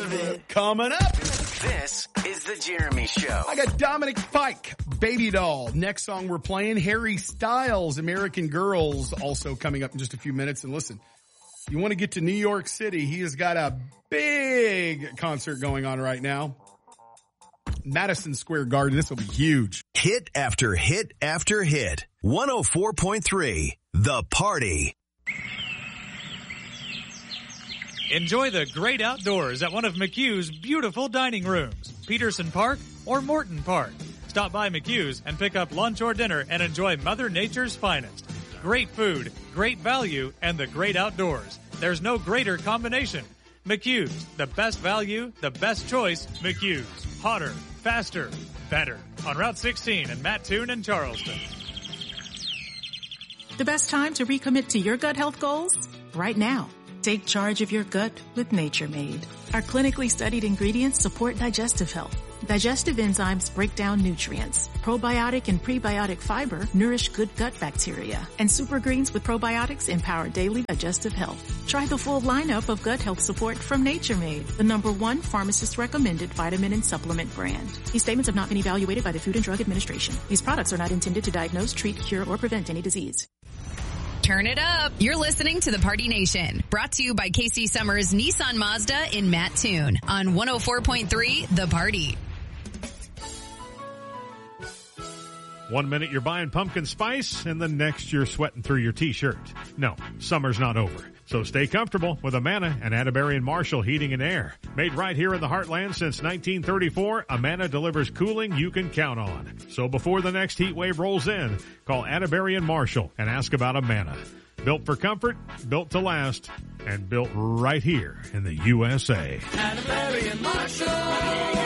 of it. Coming up. This is the Jeremy Show. I got Dominic Fike, Baby Doll. Next song we're playing, Harry Styles, American Girls, also coming up in just a few minutes. And listen, you want to get to New York City, he has got a big concert going on right now. Madison Square Garden. This will be huge. Hit after hit after hit. 104.3, The Party. Enjoy the great outdoors at one of McHugh's beautiful dining rooms, Peterson Park or Morton Park. Stop by McHugh's and pick up lunch or dinner and enjoy Mother Nature's finest. Great food, great value, and the great outdoors. There's no greater combination. McHugh's, the best value, the best choice, McHugh's. Hotter, faster, better. On Route 16 in Mattoon and Charleston. The best time to recommit to your gut health goals? Right now. Take charge of your gut with Nature Made. Our clinically studied ingredients support digestive health. Digestive enzymes break down nutrients. Probiotic and prebiotic fiber nourish good gut bacteria. And super greens with probiotics empower daily digestive health. Try the full lineup of gut health support from Nature Made, the #1 pharmacist recommended vitamin and supplement brand. These statements have not been evaluated by the Food and Drug Administration. These products are not intended to diagnose, treat, cure, or prevent any disease. Turn it up. You're listening to the Party Nation. Brought to you by Casey Summers Nissan Mazda in Mattoon on 104.3 The Party. 1 minute you're buying pumpkin spice and the next you're sweating through your t-shirt. No, summer's not over. So stay comfortable with Amana and Atterbury and Marshall Heating and Air. Made right here in the Heartland since 1934, Amana delivers cooling you can count on. So before the next heat wave rolls in, call Atterbury and Marshall and ask about Amana. Built for comfort, built to last, and built right here in the USA. Atterbury and Marshall.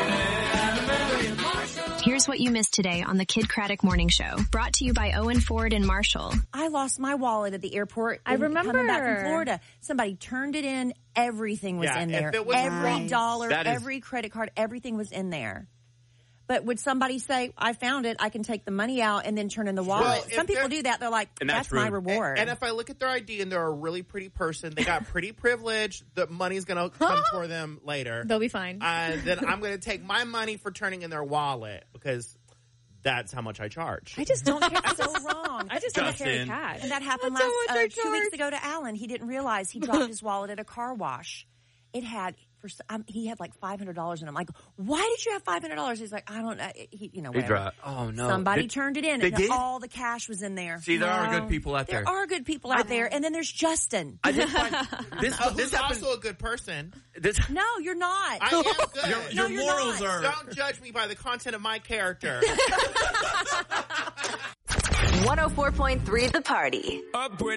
Here's what you missed today on the Kid Craddock Morning Show. Brought to you by Owen Ford and Marshall. I lost my wallet at the airport. I remember. Coming back from Florida. Somebody turned it in. Everything was in there. Every dollar, every credit card, everything was in there. But would somebody say, I found it, I can take the money out and then turn in the wallet? Well, some people do that. They're like, that's my reward. And if I look at their ID and they're a really pretty person, they got pretty privilege, the money's going to come for them later. They'll be fine. Then I'm going to take my money for turning in their wallet because that's how much I charge. I just don't care. That's so wrong. I just don't carry cash. And that happened 2 weeks ago to Alan. He didn't realize he dropped his wallet at a car wash. It had... he had like $500 and I'm like, why did you have $500? He's like, I don't know. Whatever. Oh no. Somebody turned it in and all the cash was in there. See, there are good people out there. There are good people out there. And then there's Justin. I did find who's also a good person. No, you're not. I am good. Your morals are. Don't judge me by the content of my character. 104.3 The Party.